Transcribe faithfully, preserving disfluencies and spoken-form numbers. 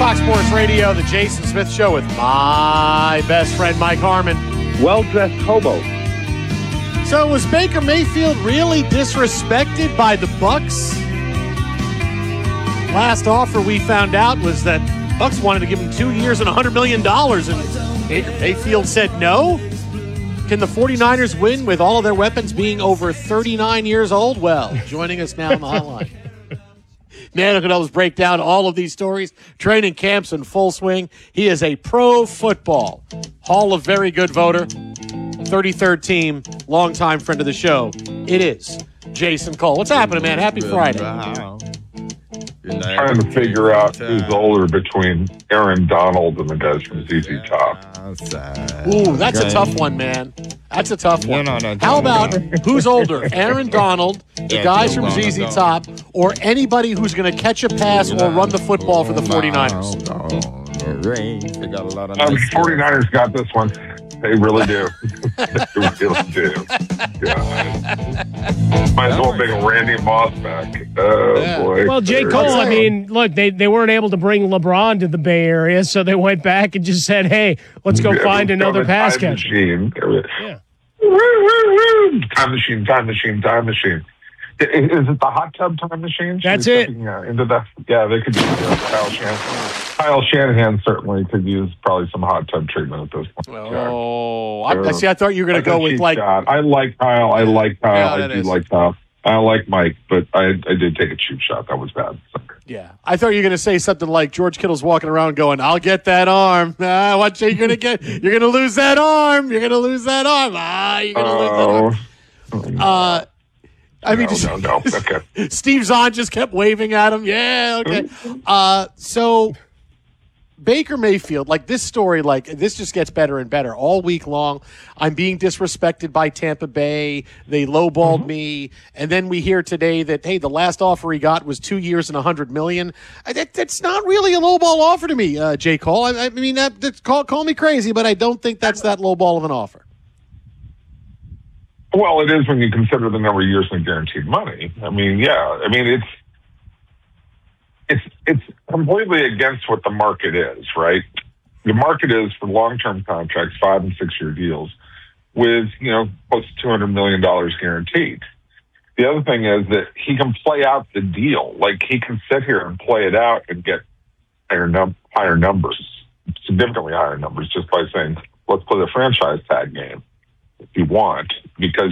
Fox Sports Radio, the Jason Smith Show with my best friend, Mike Harmon. Well-dressed hobo. So was Baker Mayfield really disrespected by the Bucs? Last offer we found out was that Bucs wanted to give him two years and one hundred million dollars, and Baker Mayfield said no? Can the 49ers win with all of their weapons being over thirty-nine years old? Well, joining us now on the hotline. Man who can always break down all of these stories. Training camps in full swing. He is a pro football Hall of Very Good voter. thirty-third team, longtime friend of the show. It is Jason Cole. What's happening, man? Happy Friday. Trying to figure out who's older between Aaron Donald and the guys from Z Z Top. Ooh, that's a tough one, man. That's a tough one. No, no, no, How no, about no. who's older, Aaron Donald, the Yeah, guys no, from no, Z Z no. Top, or anybody who's going to catch a pass or run the football for the 49ers? Um, 49ers got this one. They really do. They really do. God. Might as well bring Randy Moss back. Oh, Yeah. boy. Well, J. Cole, I mean, look, they, they weren't able to bring LeBron to the Bay Area, so they went back and just said, hey, let's go Yeah, find throw another the pass time catcher. Machine. Yeah. Woo, woo, woo. Time machine, time machine, time machine. I- Is it the hot tub time machine? Should That's we it. step, Yeah, into that. Yeah, they could use uh, Kyle Shanahan. Kyle Shanahan certainly could use probably some hot tub treatment at this point. Oh, I, I see. I thought you were going to That's go a with cheap like. shot. I like Kyle. I like Kyle. Yeah, I that do is. like Kyle. I like Mike, but I I did take a cheap shot. That was bad. Yeah, I thought you were going to say something like George Kittle's walking around going, "I'll get that arm." Ah, what you're going to get? You're going to lose that arm. You're going to lose that arm. Ah, you're going to lose that arm. Oh, Uh, I mean, no, just, no, no. Okay. Steve Zahn just kept waving at him. Yeah, okay. Uh, so Baker Mayfield, like this story, like this just gets better and better all week long. I'm being disrespected by Tampa Bay. They lowballed Mm-hmm. me, and then we hear today that hey, the last offer he got was two years and a hundred million. Uh, That, that's not really a lowball offer to me, uh, J. Cole. I, I mean, that, that's, call call me crazy, but I don't think that's that lowball of an offer. Well, it is when you consider the number of years in guaranteed money. I mean, yeah. I mean, it's it's it's completely against what the market is, right? The market is for long-term contracts, five and six-year deals, with you know close to two hundred million dollars guaranteed. The other thing is that he can play out the deal. Like he can sit here and play it out and get higher num- higher numbers, significantly higher numbers, just by saying, "Let's play the franchise tag game." If you want, because